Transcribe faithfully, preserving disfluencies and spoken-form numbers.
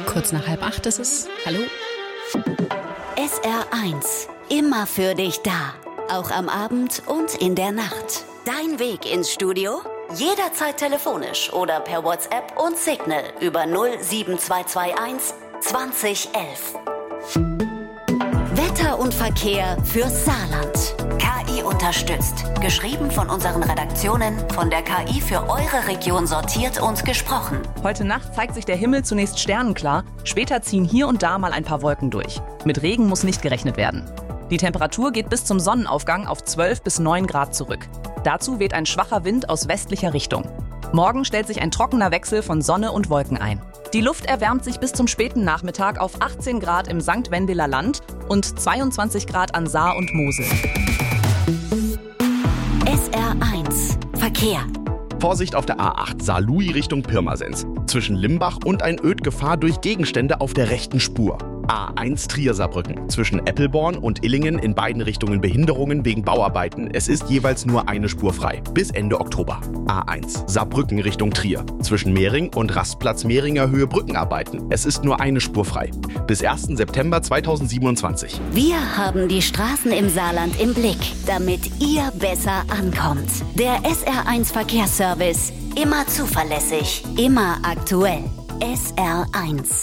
Kurz nach halb acht ist es. Hallo? S R eins. Immer für dich da. Auch am Abend und in der Nacht. Dein Weg ins Studio? Jederzeit telefonisch oder per WhatsApp und Signal über null sieben zwei zwei eins zwanzig elf. Wetter und Verkehr fürs Saarland. K I unterstützt. Geschrieben von unseren Redaktionen, von der K I für eure Region sortiert und gesprochen. Heute Nacht zeigt sich der Himmel zunächst sternenklar. Später ziehen hier und da mal ein paar Wolken durch. Mit Regen muss nicht gerechnet werden. Die Temperatur geht bis zum Sonnenaufgang auf zwölf bis neun Grad zurück. Dazu weht ein schwacher Wind aus westlicher Richtung. Morgen stellt sich ein trockener Wechsel von Sonne und Wolken ein. Die Luft erwärmt sich bis zum späten Nachmittag auf achtzehn Grad im Sankt Wendeler Land und zweiundzwanzig Grad an Saar und Mosel. S R eins. Verkehr. Vorsicht auf der A acht Saarlouis Richtung Pirmasens. Zwischen Limbach und ein Ödgefahr durch Gegenstände auf der rechten Spur. A eins Trier-Saarbrücken. Zwischen Eppelborn und Illingen in beiden Richtungen Behinderungen wegen Bauarbeiten. Es ist jeweils nur eine Spur frei. Bis Ende Oktober. A eins Saarbrücken Richtung Trier. Zwischen Mehring und Rastplatz Mehringer Höhe Brückenarbeiten. Es ist nur eine Spur frei. Bis ersten September zweitausendsiebenundzwanzig. Wir haben die Straßen im Saarland im Blick, damit ihr besser ankommt. Der S R eins Verkehrsservice. Immer zuverlässig, immer aktuell. S R eins.